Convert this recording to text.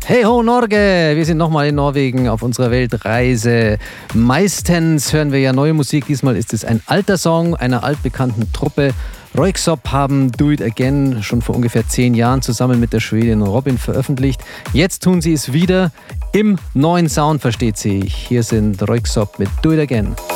Hey ho Norge! Wir sind nochmal in Norwegen auf unserer Weltreise. Meistens hören wir ja neue Musik. Diesmal ist es ein alter Song einer altbekannten Truppe. Röyksopp haben Do It Again schon vor ungefähr 10 Jahren zusammen mit der Schwedin Robin veröffentlicht. Jetzt tun sie es wieder im neuen Sound, versteht sich. Hier sind Röyksopp mit Do It Again.